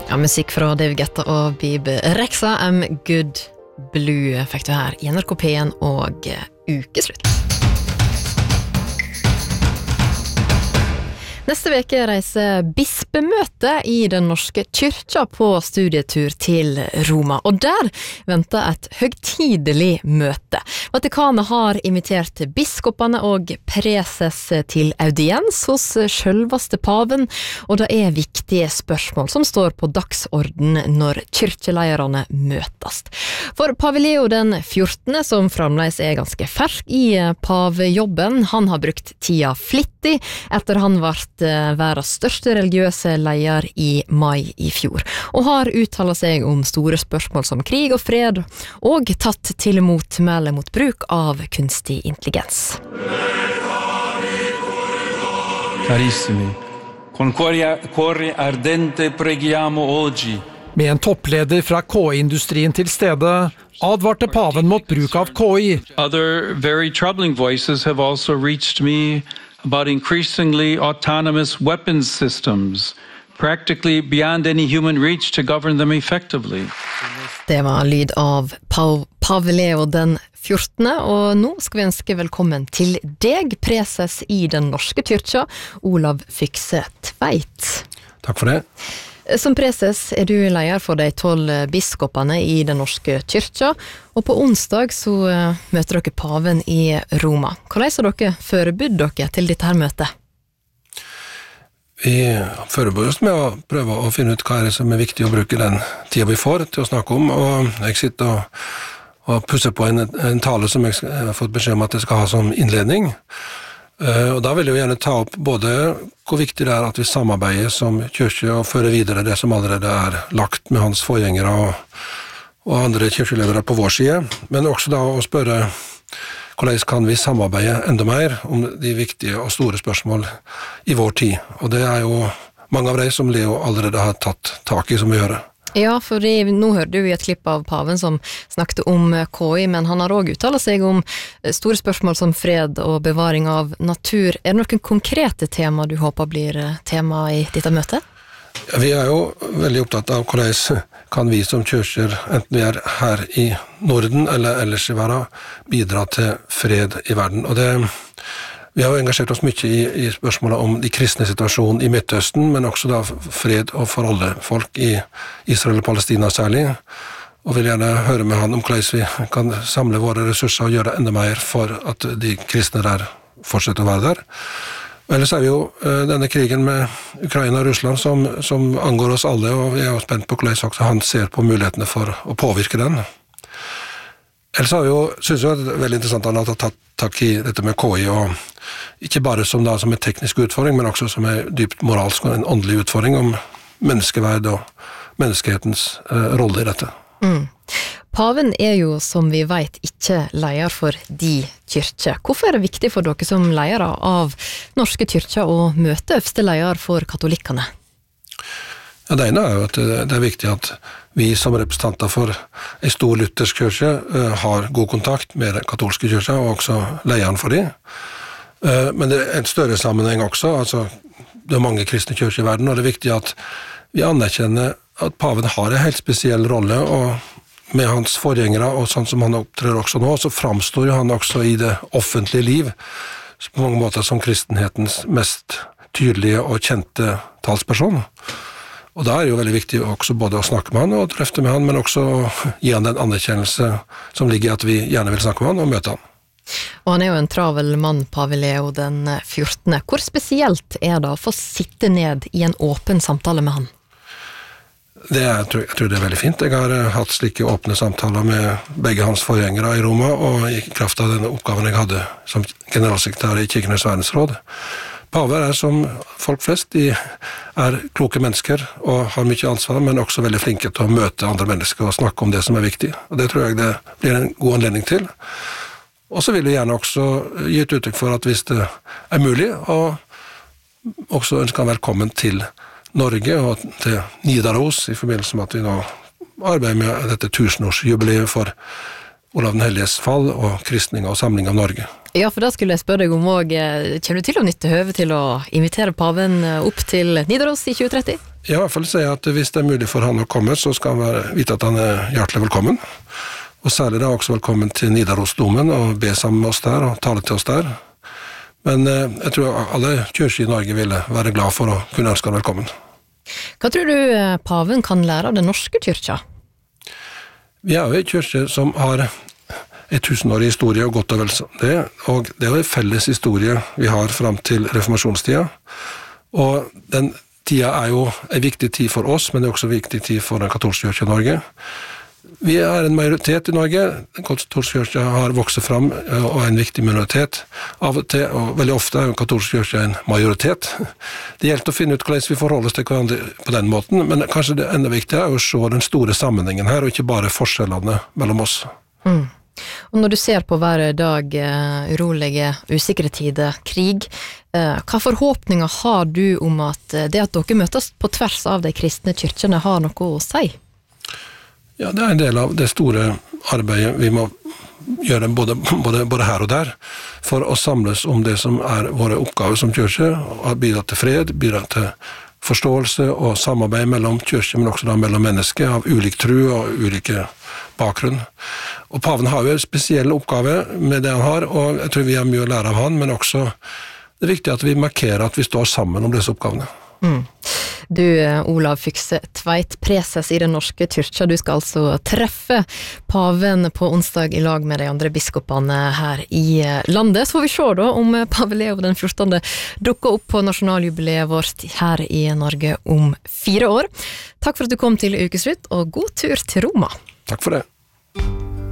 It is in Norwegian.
Ja, musikk fra David Guetta og Bebe Rexha, I'm Good Blue fikk du her i NRK P1 og ukeslutt. Neste veke reiser bispemøte i den norske kyrkja på studietur til Roma, og der venter et høgtidelig møte. Vatikanet har invitert biskopene og preses til audiens hos selveste paven, og det er viktige spørsmål som står på dagsorden når kyrkjeleierne møtes. For pave Leo den 14., som fremdeles er ganske fersk i pavejobben, han har brukt tida flittig etter han vart verdens største religiøse leder i mai i fjor, og har uttalt seg om store spørsmål som krig og fred, og tatt til motmæle mot bruk av kunstig intelligens. Carissimi, con cuore ardente preghiamo oggi. Med en toppleder fra KI-industrien til stede, advarte paven mot bruk av KI. Other very troubling voices have also reached me about increasingly autonomous weapons systems, practically beyond any human reach to govern them effectively. Det var lyd av pave Leo den 14., og nå skal vi ønske velkommen til deg, preses i den norske kyrkja, Olav Fykse Tveit. Takk for det. Som preses er du leder for de 12 biskopene i den norske kyrkja, og på onsdag så møter dere paven i Roma. Hvordan har dere forberedt dere til dette her møtet? Vi forbereder oss med å prøve å finne ut hva er det som er viktig å bruke den tiden vi får til å snakke om, og jeg sitter og pusser på en tale som jeg har fått beskjed om at jeg skal ha som innledning. Og da vil jeg gjerne ta opp både hvor viktig det er at vi samarbeider som kyrkje og fører videre det som allerede er lagt med hans forgjengere og andre kyrkjeledere på vår side, men også da å spørre hvordan kan vi samarbeide enda mer om de viktige og store spørsmål i vår tid. Og det er jo mange av de som Leo allerede har tatt tak i som vi gjør. Ja, for nå hørte vi et klipp av paven som snakket om KI, men han har også uttalt seg om store spørsmål som fred og bevaring av natur. Er det noen konkrete tema du håper blir tema i dette møtet? Ja, vi er jo veldig opptatt av hvordan kan vi som kyrkjer, enten vi er her i Norden eller ellers i verden, bidra til fred i verden. Og vi har jo engasjert oss mye i spørsmålet om de kristne situasjonen i Midtøsten, men også da fred og for alle folk i Israel og Palestina særlig. Og vil gjerne høre med han om hvordan vi kan samle våre ressurser og gjøre enda mer for at de kristne der fortsetter å være der. Og ellers er vi jo denne krigen med Ukraina og Russland som angår oss alle, og vi er jo spent på hvordan også han ser på mulighetene for å påvirke den. Ellers har vi jo, synes jeg det er veldig interessant at han har tatt tak i dette med KI, og ikke bare som en teknisk utfordring, men også som en dypt moralsk og en åndelig utfordring om menneskeverd og menneskehetens rolle i dette. Paven er jo, som vi vet, ikke leder for de kyrkje. Hvorfor er det viktig for dere som ledere av norske kyrkjer å møte øverste leder for katolikkene? Ja, det ene er jo at det er viktig at vi som representanter for en stor luthersk kyrkje har god kontakt med den katolske kyrkja, og også lederen for de. Men det er en større sammenheng også, altså det er mange kristne kyrkjer i verden, og det er viktig at vi anerkjenner at paven har en helt spesiell rolle, og med hans forgjengere, og sånn som han opptrer også nå, så framstår jo han også i det offentlige liv, på mange måter som kristenhetens mest tydelige og kjente talsperson. Og da er det jo veldig viktig også både å snakke med han og drøfte med han, men også gi han den anerkjennelse som ligger i at vi gjerne vil snakke med han og møte han. Og han er jo en travel mann, pave Leo den 14. Hvor spesielt er det å få sitte ned i en åpen samtale med han? Jeg tror det er veldig fint. Jeg har hatt slike åpne samtaler med begge hans forgjengere i Roma, og i kraft av denne oppgaven jeg hadde som generalsekretær i Kirkenes verdensråd. Paver er som folk flest, de er kloke mennesker og har mye ansvar, men også veldig flinke til å møte andre mennesker og snakke om det som er viktig. Og det tror jeg det blir en god anledning til. Og så vil vi gjerne også gi et uttrykk for at hvis det er mulig, og også ønske han velkommen til Norge og til Nidaros i forbindelse med at vi nå arbeider med dette 1000-årsjubileet for Olav den Helliges fall og kristning og samling av Norge. Ja, for da skulle jeg spørre deg om også, kommer du til å nytte høve til å invitere paven opp til Nidaros i 2030? I hvert fall si at hvis det mulig for han å komme, så skal han vite at han hjertelig velkommen. Og særlig da også velkommen til Nidarosdomen og be sammen med oss der og tale til oss der. Men jeg tror alle kirker i Norge ville være glad for å kunne ønske han velkommen. Hva tror du paven kan lære av den norske kyrkja? Vi jo en kirke som har 1000-årig historie og godt og vel det, og det jo en felles historie vi har frem til reformasjonstida. Og den tida jo en viktig tid for oss, men det også en viktig tid for den katolske kirke i Norge. Vi en majoritet i Norge, den katolske kirke har vokset fram og en viktig minoritet. Av og til, og veldig ofte den katolske kirke en majoritet. Det gjelder å finne ut hvordan vi forholder oss til hverandre på den måten, men kanskje det enda viktigere å se den store sammenhengen her, og ikke bare forskjellene mellom oss. Og når du ser på hver dag urolige, usikre tider, krig, hva forhåpninger har du om at det at dere møtes på tvers av de kristne kyrkjene har noe å si? Ja, det en del av det store arbeidet vi må gjøre både her og der, for å samles om det som våre oppgaver som kyrkje, og bidra til fred, bidra til forståelse og samarbeid mellom kyrkje, men også da mellom mennesker av ulik tro og ulike bakgrunn. Og paven har jo en spesiell oppgave med det han har, og jeg tror vi har mye å lære av han, men også det viktig at vi markerer at vi står sammen om disse oppgavene. Du, Olav Fykse Tveit, preses i den norske kyrkja, du skal altså treffe paven på onsdag i lag med de andre biskopene her i landet. Så får vi se da om pave Leo den 14. dukker opp på nasjonaljubileet vårt her i Norge om 4 år. Takk for at du kom til Ukeslutt, og god tur til Roma. Takk for det.